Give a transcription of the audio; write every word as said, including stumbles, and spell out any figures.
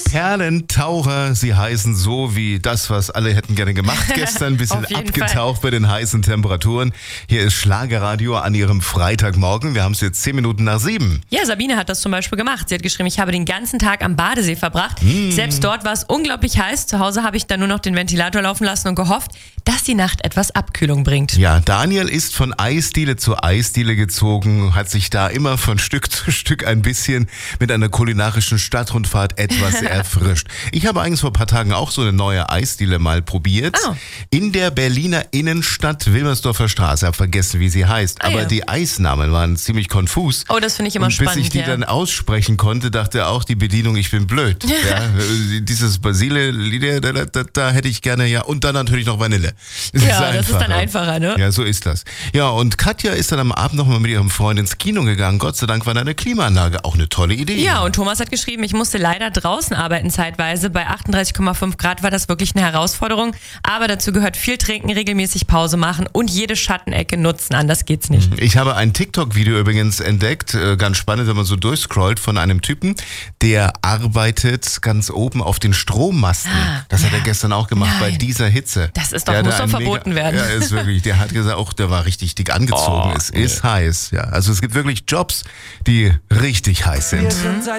Perlentaucher, sie heißen so wie das, was alle hätten gerne gemacht gestern. Ein bisschen abgetaucht Fall. Bei den heißen Temperaturen. Hier ist Schlagerradio an ihrem Freitagmorgen. Wir haben es jetzt zehn Minuten nach sieben. Ja, Sabine hat das zum Beispiel gemacht. Sie hat geschrieben, ich habe den ganzen Tag am Badesee verbracht. Mmh. Selbst dort war es unglaublich heiß. Zu Hause habe ich dann nur noch den Ventilator laufen lassen und gehofft, dass die Nacht etwas Abkühlung bringt. Ja, Daniel ist von Eisdiele zu Eisdiele gezogen, hat sich da immer von Stück zu Stück ein bisschen mit einer kulinarischen Stadtrundfahrt etwas erfrischt. Ich habe eigentlich vor ein paar Tagen auch so eine neue Eisdiele mal probiert. Oh. In der Berliner Innenstadt, Wilmersdorfer Straße. Ich habe vergessen, wie sie heißt. Ah, aber ja. Die Eisnamen waren ziemlich konfus. Oh, das finde ich immer und spannend. Bis ich die ja. dann aussprechen konnte, dachte auch die Bedienung, ich bin blöd. Ja, dieses Basile, da, da, da, da hätte ich gerne, ja. Und dann natürlich noch Vanille. Das ja, ist das ist dann einfacher, ne? Ja, so ist das. Ja, und Katja ist dann am Abend nochmal mit ihrem Freund ins Kino gegangen. Gott sei Dank war da eine Klimaanlage. Auch eine tolle Idee. Ja, und Thomas hat geschrieben, ich musste leider draußen arbeiten zeitweise. Bei achtunddreißig Komma fünf Grad war das wirklich eine Herausforderung. Aber dazu gehört viel trinken, regelmäßig Pause machen und jede Schattenecke nutzen. Anders geht's nicht. Ich habe ein TikTok-Video übrigens entdeckt. Ganz spannend, wenn man so durchscrollt, von einem Typen, der arbeitet ganz oben auf den Strommasten. Das ja. hat er gestern auch gemacht. Nein. Bei dieser Hitze. Das ist doch, muss doch verboten mega, werden. Ja, ist wirklich, der hat gesagt, auch der war richtig dick angezogen. Oh, es nee. ist heiß. Ja, also es gibt wirklich Jobs, die richtig heiß sind.